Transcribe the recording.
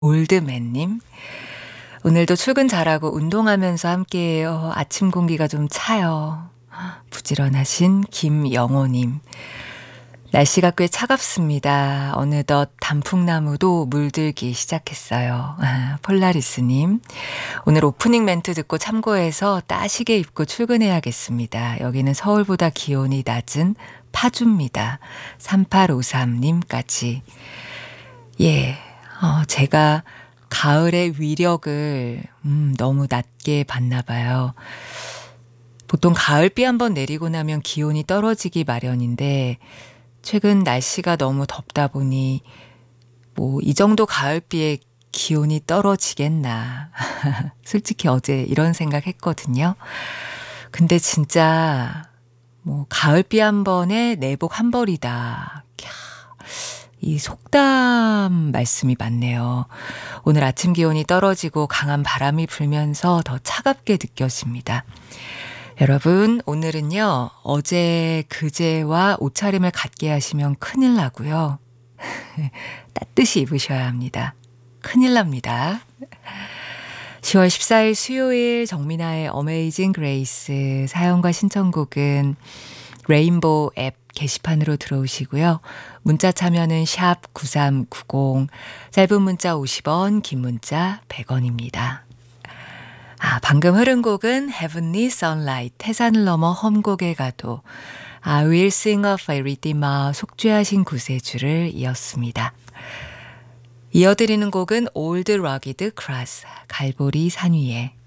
올드맨님, 오늘도 출근 잘하고 운동하면서 함께해요. 아침 공기가 좀 차요. 부지런하신 김영호님, 날씨가 꽤 차갑습니다. 어느덧 단풍나무도 물들기 시작했어요. 폴라리스님, 오늘 오프닝 멘트 듣고 참고해서 따시게 입고 출근해야겠습니다. 여기는 서울보다 기온이 낮은 파주입니다. 3853님까지. 예, 제가 가을의 위력을 너무 낮게 봤나 봐요. 보통 가을비 한번 내리고 나면 기온이 떨어지기 마련인데 최근 날씨가 너무 덥다 보니 이 정도 가을비에 기온이 떨어지겠나. 솔직히 어제 이런 생각했거든요. 근데 진짜 가을비 한 번에 내복 한 벌이다. 이 속담 말씀이 맞네요. 오늘 아침 기온이 떨어지고 강한 바람이 불면서 더 차갑게 느껴집니다. 여러분, 오늘은요, 어제 그제와 옷차림을 같게 하시면 큰일 나고요. 따뜻이 입으셔야 합니다. 큰일 납니다. 10월 14일 수요일 정민아의 어메이징 그레이스 사연과 신청곡은 레인보우 앱 게시판으로 들어오시고요. 문자 참여는 샵 9390, 짧은 문자 50원, 긴 문자 100원입니다. 방금 흐른 곡은 Heavenly Sunlight, 태산을 넘어 험곡에 가도, I will sing of a redeemer, 속죄하신 구세주를 이었습니다. 이어드리는 곡은 Old Rugged Cross, 갈보리 산 위에.